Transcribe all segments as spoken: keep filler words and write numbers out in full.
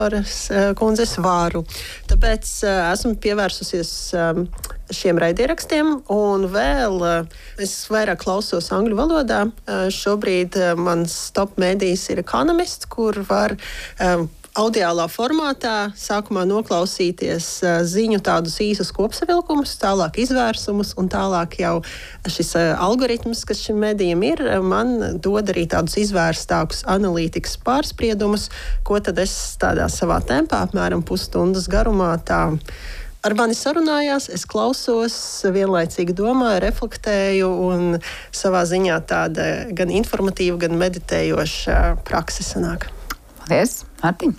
kundzes vāru. Tāpēc esmu pievērsusies šiem raidierakstiem, un vēl es vairāk klausos angļu valodā. Šobrīd mans top mēdījis ir Economist, kur var audiālā formātā sākumā noklausīties ziņu tādus īsus kopsavilkumus, tālāk izvērsumus, un tālāk jau šis algoritms, kas šim medijam ir, man dod arī tādus izvērstākus analītikas pārspriedumus, ko tad es tādā savā tempā, apmēram pusstundas garumā, tā ar mani sarunājās, es klausos, vienlaicīgi domāju, reflektēju, un savā ziņā tāda gan informatīva, gan meditējoša prakse sanāk. Paldies, Mārtiņ.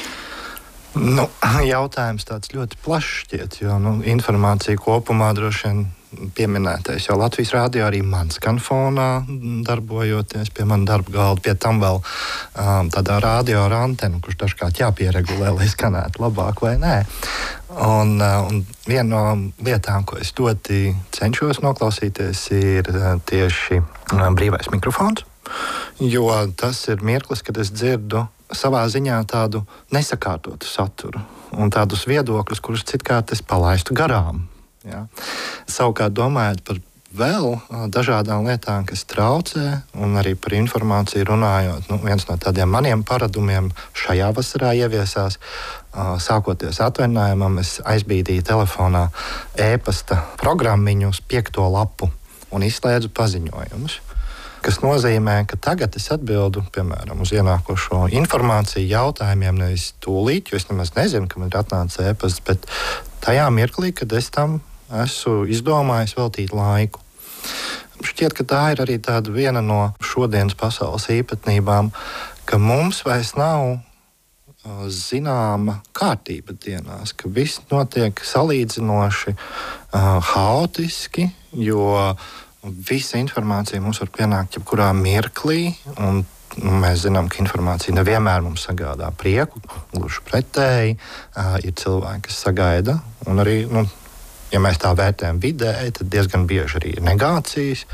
Nu, jautājums tāds ļoti plašs šķiet, jo nu, informācija kopumā droši vien pieminētais jau Latvijas rādio arī man skan fonā, darbojoties pie mana darba galda, pie tam vēl um, tādā rādio ar antenu, kurš dažkārt jāpieregulē, lai skanētu labāk vai nē. Un, uh, un viena no lietām, ko es ļoti cenšos noklausīties, ir uh, tieši uh, brīvais mikrofons, jo tas ir mirklis, kad es dzirdu savā ziņā tādu nesakārtotu saturu un tādus viedokļus, kurus citkārt es palaistu garām. Ja. Savukārt domājot par vēl dažādām lietām, kas traucē, un arī par informāciju runājot, nu, viens no tādiem maniem paradumiem šajā vasarā ieviesās, sākoties atvaļinājumam, es aizbīdīju telefonā e-pasta programmiņu uz piekto lapu un izslēdzu paziņojumus. Kas nozīmē, ka tagad es atbildu, piemēram, uz ienākošo informāciju, jautājumiem nevis tūlīt, jo es nemaz nezinu, ka man ir atnācis e-pasts, bet tajā mirklī, kad es tam esmu izdomājis veltīt laiku. Šķiet, ka tā ir arī tāda viena no šodienas pasaules īpatnībām, ka mums vairs nav uh, zināma kārtība dienās, ka viss notiek salīdzinoši uh, haotiski, jo visa informācija mums var pienākt jebkurā mirklī, un nu, mēs zinām, ka informācija nevienmēr mums sagādā prieku, gluži pretēji, uh, ir cilvēki, kas sagaida, un arī, nu, ja mēs tā vērtējam vidēji, tad diezgan bieži arī ir negācijas,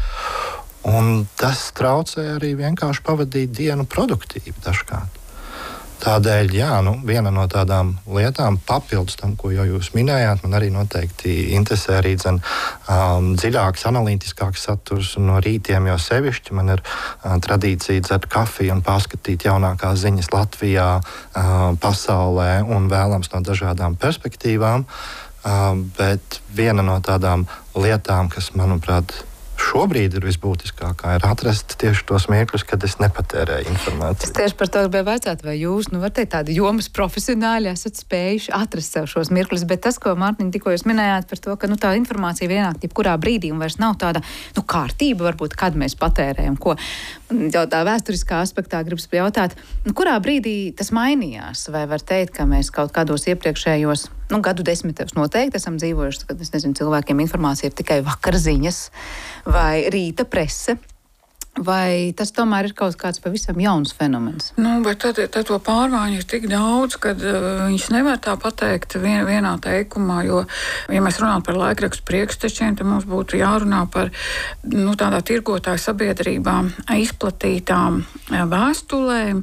un tas traucē arī vienkārši pavadīt dienu produktīvi dažkārt. Tādēļ, jā, nu, viena no tādām lietām, papildus tam, ko jau jūs minējāt, man arī noteikti interesē arī dzen, um, dziļāks, analītiskāks saturs, un no rītiem jau sevišķi man ir uh, tradīcija dzert kafiju un paskatīt jaunākās ziņas Latvijā, uh, pasaulē un vēlams no dažādām perspektīvām, uh, bet viena no tādām lietām, kas, manuprāt, šobrīd ir visbūtiskākā, ir atrast tieši tos mirkļus, kad es nepatērēju informāciju. Es tieši par to gribēju vaicāt, vai jūs, nu, var teikt, tādi jomas profesionāļi esat spējuši atrast sev šos mirkļus, bet tas, ko, Mārtiņ, tikko jūs minējāt par to, ka, nu, tā informācija vienāk jebkurā brīdī un vairs nav tāda, nu, kārtība, varbūt, kad mēs patērējam, ko jau tā vēsturiskā aspektā gribas jautāt, nu, kurā brīdī tas mainījās, vai var teikt, ka mēs kaut kādos iepriekšējos, nu, gadu desmitos noteikti esam dzīvojuši, kad, es nezinu, cilvēkiem informācija ir tikai vakar ziņas vai rīta prese, vai tas tomēr ir kaut kāds pavisam jauns fenomens? Nu, bet tad, tad to pārmaiņu ir tik daudz, ka uh, viņas nevar tā pateikt vien, vienā teikumā, jo, ja mēs runājam par laikrakstu priekštečiem, tad mums būtu jārunā par, nu, tādā tirgotāju sabiedrībā izplatītām vēstulēm,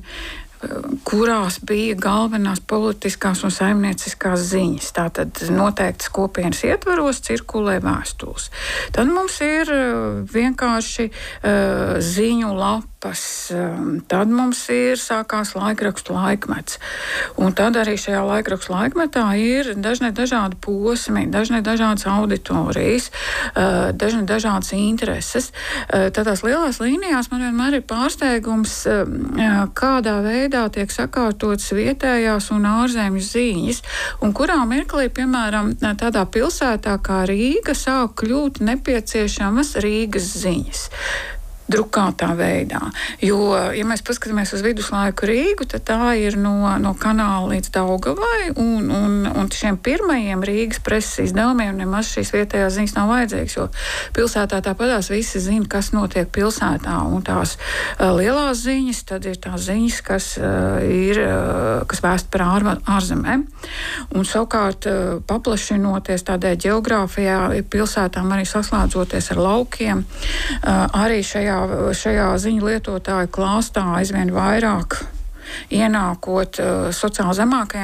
kurās bija galvenās politiskās un saimnieciskās ziņas. Tātad noteiktas kopienas ietvaros cirkulē vēstules. Tad mums ir vienkārši uh, ziņu lapas, um, tad mums ir sākās laikrakstu laikmets. Un tad arī šajā laikrakstu laikmetā ir dažne dažādi posmi, dažne dažādas auditorijas, uh, dažne dažādas intereses. Uh, tādās lielās līnijās man vienmēr ir pārsteigums, uh, kādā veidā tiek sakārtotas vietējās un ārzemju ziņas, un kurā mirklī, piemēram, tādā pilsētā kā Rīga sāk kļūt nepieciešamas Rīgas ziņas. Drukātā veidā. Jo, ja mēs paskatāmies uz viduslaiku Rīgu, tad tā ir no, no kanāla līdz Daugavai, un, un, un šiem pirmajiem Rīgas preses izdevumiem nemaz šīs vietējās ziņas nav vajadzīgas, jo pilsētā tāpatās visi zina, kas notiek pilsētā, un tās uh, lielās ziņas, tad ir tās ziņas, kas uh, ir, uh, kas vēst par ār, ārzemēm. Un savukārt, uh, paplašinoties tādai ģeogrāfijā, pilsētām arī saslēdzoties ar laukiem, uh, arī šajā šajā ziņu lietotāju klāstā aizvien vairāk ienākot uh, sociāli zemākajām